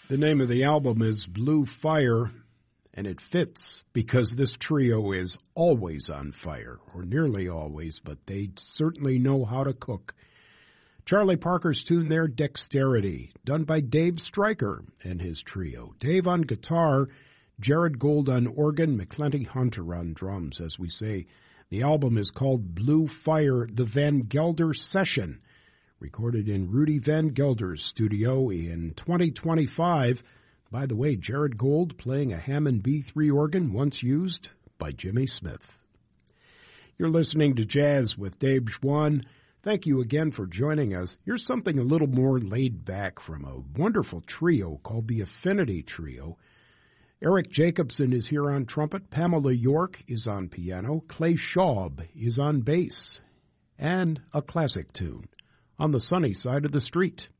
The name of the album is Blue Fire, and it fits because this trio is always on fire, or nearly always, but they certainly know how to cook. Charlie Parker's tune there, Dexterity, done by Dave Stryker and his trio. Dave on guitar, Jared Gold on organ, McClenty Hunter on drums, as we say. The album is called Blue Fire, the Van Gelder Session, recorded in Rudy Van Gelder's studio in 2025. By the way, Jared Gold playing a Hammond B3 organ once used by Jimmy Smith. You're listening to Jazz with Dave Schwann. Thank you again for joining us. Here's something a little more laid back from a wonderful trio called the Affinity Trio. Eric Jacobson is here on trumpet. Pamela York is on piano. Clay Schaub is on bass. And a classic tune, On the Sunny Side of the Street.